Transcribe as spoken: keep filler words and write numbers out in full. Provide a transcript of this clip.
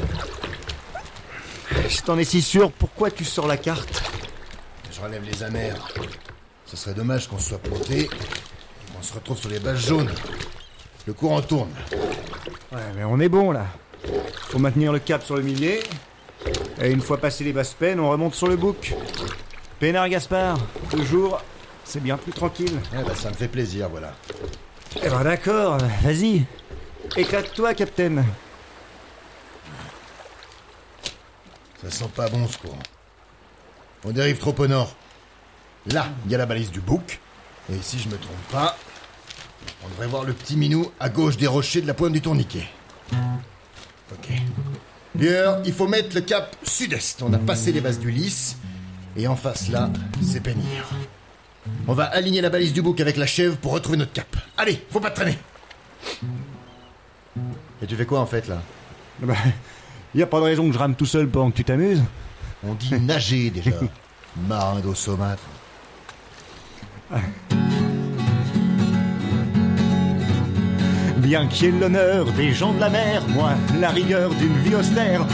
Si t'en es si sûr, pourquoi tu sors la carte? Je relève les amers. Ce serait dommage qu'on se soit planté et qu'on se retrouve sur les bases jaunes. Le courant tourne. Ouais, mais on est bon, là. Faut maintenir le cap sur le millier. Et une fois passé les basses peines, on remonte sur le bouc. Peinard Gaspard, toujours, c'est bien plus tranquille. Eh ben, ça me fait plaisir, voilà. Eh ben d'accord, vas-y. Éclate-toi, Capitaine. Ça sent pas bon, ce courant. On dérive trop au nord. Là, il y a la balise du bouc. Et si je me trompe pas, on devrait voir le petit minou à gauche des rochers de la pointe du tourniquet. Ok. D'ailleurs, il faut mettre le cap sud-est. On a passé les bases du lys. Et en face, là, c'est Pénir. On va aligner la balise du bouc avec la chèvre pour retrouver notre cap. Allez, faut pas traîner. Et tu fais quoi, en fait, là? Bah, y a pas de raison que je rame tout seul pendant que tu t'amuses. On dit nager, déjà. Marin d'eau saumâtre. Bien qu'il y ait l'honneur des gens de la mer, moi, la rigueur d'une vie austère,